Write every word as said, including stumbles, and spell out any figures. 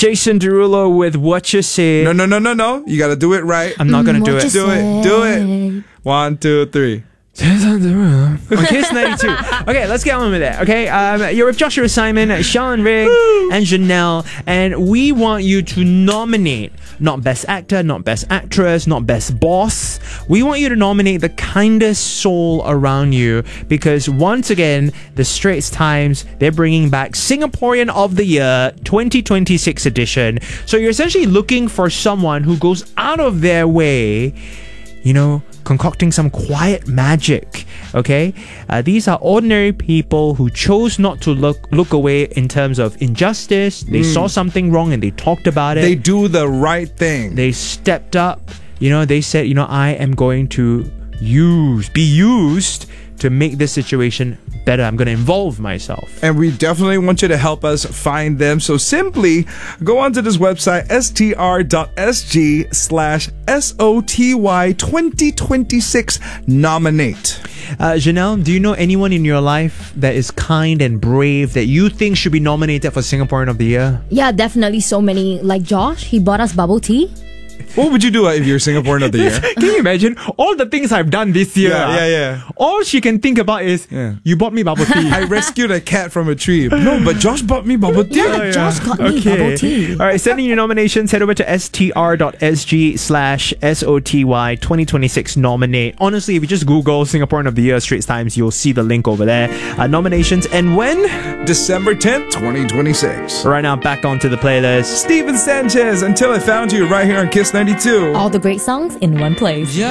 Jason Derulo with What You Say. No, no, no, no, no. You got to do it right. I'm not going to do What it. You Do it. Do it. One, two, three. Jason Derulo on Kiss ninety-two. Okay, let's get on with it. Okay, um, you're with Joshua Simon, Sean Rigg, and Janelle, and we want you to nominate not Best Actor, not Best Actress, not Best Boss. We want you to nominate the kindest soul around you, because once again, the Straits Times, they're bringing back Singaporean of the Year twenty twenty-six edition. So you're essentially looking for someone who goes out of their way, you know, concocting some quiet magic, okay? Uh, these are ordinary people who chose not to look look away in terms of injustice. They mm. saw something wrong and they talked about it. They do the right thing. They stepped up. You know, they said, you know, I am going to use, be used to make this situation better. I'm going to involve myself. And we definitely want you to help us find them. So simply go onto this website, str.sg slash SOTY twenty twenty-six nominate. Uh, Janelle, do you know anyone in your life that is kind and brave that you think should be nominated for Singaporean of the Year? Yeah, definitely so many. Like Josh, he bought us bubble tea. What would you do if you're Singaporean of the Year? Can you imagine all the things I've done this year? Yeah, yeah, yeah. All she can think about is, Yeah. you bought me bubble tea. I rescued a cat from a tree. No, but Josh bought me bubble tea. Yeah, Josh got me bubble tea. All right, sending your nominations, head over to str.sg slash SOTY twenty twenty-six nominate. Honestly, if you just Google Singaporean of the Year Straits Times, you'll see the link over there. Uh, nominations, and when? December tenth, twenty twenty-six. Right now, back onto the playlist. Steven Sanchez, Until I Found You, right here on Kiss ninety-two. All the great songs in one place. Yeah.